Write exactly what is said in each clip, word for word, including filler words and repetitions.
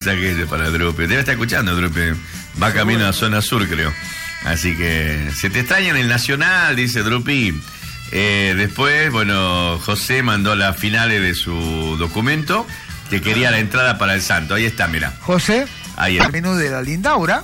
mensaje para Drupi. Debe estar escuchando, Drupi. Va camino a la zona sur, creo. Así que se te extraña en el Nacional, dice Drupi. Eh, después, bueno, José mandó las finales de su documento, que quería la entrada para el Santo. Ahí está, mira. José, ahí el menú de la Lindaura.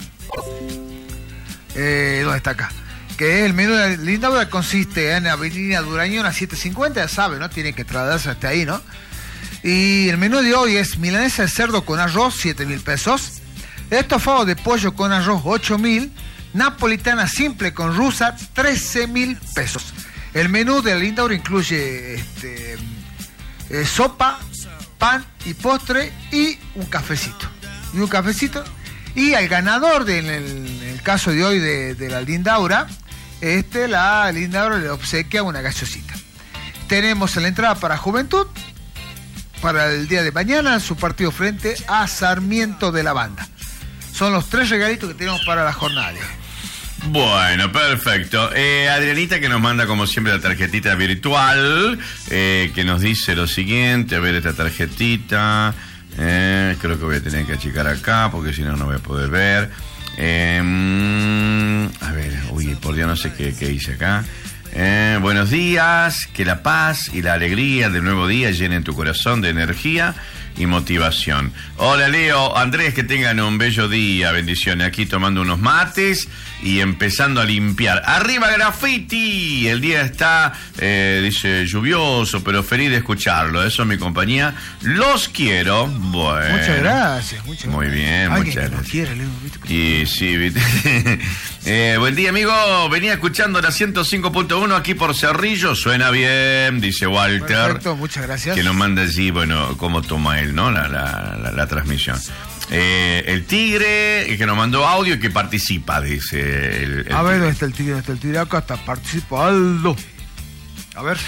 Eh, ¿Dónde está acá? Que el menú de la Lindaura consiste en Avenida Durañona setecientos cincuenta, ya sabe, ¿no? Tiene que trasladarse hasta ahí, ¿no? Y el menú de hoy es milanesa de cerdo con arroz, siete mil pesos. Estofado de pollo con arroz, ocho mil. Napolitana simple con rusa, trece mil pesos. El menú de la Lindaura incluye este, eh, sopa, pan y postre y un cafecito. Y un cafecito. Y al ganador, de, en, el, en el caso de hoy de, de la Lindaura, este, la Lindaura le obsequia una gaseosita. Tenemos la entrada para Juventud, para el día de mañana, su partido frente a Sarmiento de la Banda. Son los tres regalitos que tenemos para la jornada. Bueno, perfecto. Eh, Adrianita, que nos manda como siempre la tarjetita virtual, eh, que nos dice lo siguiente. A ver esta tarjetita. Eh, creo que voy a tener que achicar acá, porque si no, no voy a poder ver. Eh, mm, a ver, uy, por Dios, no sé qué, qué hice acá. Eh, buenos días, que la paz y la alegría del nuevo día llenen tu corazón de energía y motivación. Hola Leo, Andrés, que tengan un bello día, bendiciones. Aquí tomando unos mates y empezando a limpiar. ¡Arriba graffiti! El día está, eh, dice, lluvioso, pero feliz de escucharlo. Eso es mi compañía. Los quiero. Bueno. Muchas gracias. Muchas Muy gracias. bien, Alguien muchas que gracias. Quiere, Leo, ¿viste? Y sí, ¿viste? eh, buen día, amigo. Venía escuchando la ciento cinco punto uno aquí por Cerrillo. Suena bien, dice Walter. Perfecto, muchas gracias. Que nos manda allí, bueno, cómo toma él, ¿no? La, la, la, la transmisión. Eh, el Tigre, que nos mandó audio y que participa, dice el, el A ver, tigre. ¿dónde está el Tigre? ¿Dónde está el Tigre? Acá está, participa Aldo. A ver.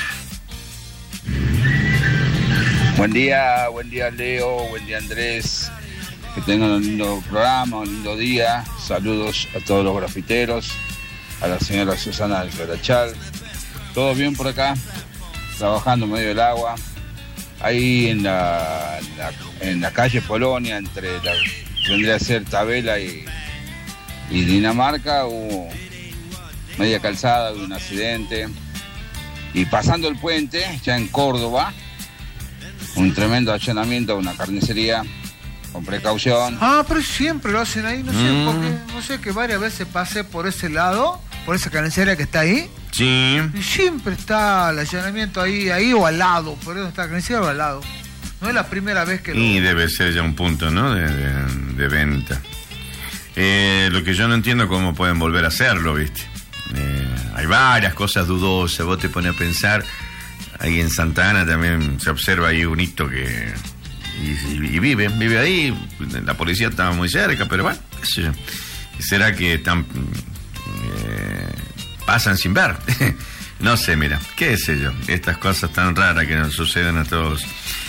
Buen día, buen día Leo, buen día Andrés. Que tengan un lindo programa, un lindo día. Saludos a todos los grafiteros, a la señora Susana del Ferachal. Todo bien por acá, trabajando en medio del agua. Ahí en la, en la, en la calle Polonia, entre la vendría a ser Tabela y, y Dinamarca, hubo media calzada, hubo un accidente. Y pasando el puente, ya en Córdoba, un tremendo allanamiento a una carnicería, con precaución. Ah, pero siempre lo hacen ahí, no sé Mm. por qué. No sé, que varias veces pasé por ese lado, por esa carnicería que está ahí. Sí. Y siempre está el allanamiento ahí, ahí o al lado, por eso está carnicería o al lado. No es la primera vez que lo... Y debe ser ya un punto, ¿no? De, de, de venta. Eh, lo que yo no entiendo es cómo pueden volver a hacerlo, ¿viste? Eh, hay varias cosas dudosas. Vos te pones a pensar, ahí en Santa Ana también se observa ahí un hito que... Y, y, y vive, vive ahí. La policía estaba muy cerca, pero bueno, qué sé yo. ¿Será que están... Eh, pasan sin ver? No sé, mira, qué sé yo. Estas cosas tan raras que nos suceden a todos.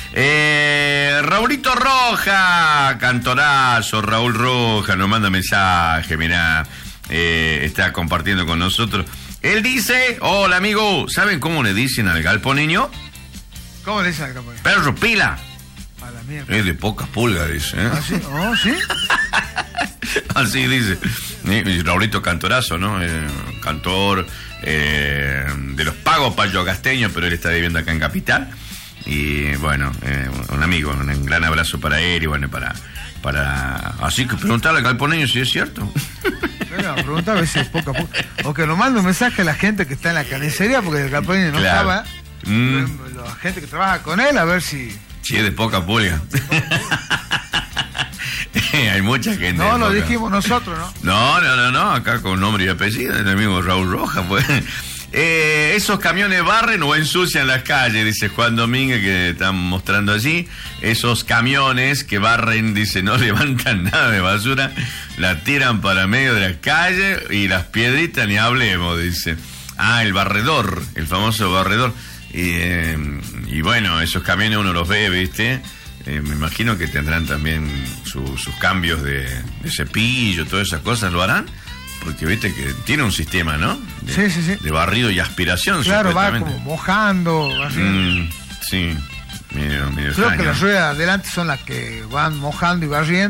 Eh, Raulito Roja, cantorazo, Raúl Roja, nos manda mensaje, mirá, eh, está compartiendo con nosotros. Él dice, hola amigo, ¿saben cómo le dicen al galponeño? ¿Cómo le dicen al galponeño? Perro pila. A la mierda. Es de poca pulga, dice. ¿eh? ¿Ah, sí? ¿Oh, sí? Así dice. Y Raulito Cantorazo, ¿no? Eh, cantor eh, de los Pagos Payo Casteño, pero él está viviendo acá en Capital. Y bueno, eh, un amigo, un gran abrazo para él y bueno, para... para así que preguntarle al galponeño si es cierto. Bueno, pregunta a ver si es poca poca. O que nos mande un mensaje a la gente que está en la carnicería, porque el galponeño no Claro. estaba. Mm. La gente que trabaja con él, a ver si... Sí, es de poca pulga. Hay mucha gente. No, lo poca. dijimos nosotros, ¿no? No, no, no, no, acá con nombre y apellido, el amigo Raúl Roja, pues. Eh, esos camiones barren o ensucian las calles, dice Juan Domínguez, que están mostrando allí. Esos camiones que barren, dice, no levantan nada de basura, la tiran para medio de la calle y las piedritas ni hablemos, dice. Ah, el barredor, el famoso barredor. Y, eh, y bueno, esos camiones uno los ve, ¿viste? Eh, me imagino que tendrán también su, sus cambios de, de cepillo, todas esas cosas, ¿lo harán? Porque viste que tiene un sistema, ¿no? De, sí, sí, sí. De barrido y aspiración, claro, va supuestamente. como mojando, así. Mm, sí, medio, medio Creo extraño. que las ruedas de adelante son las que van mojando y barriendo.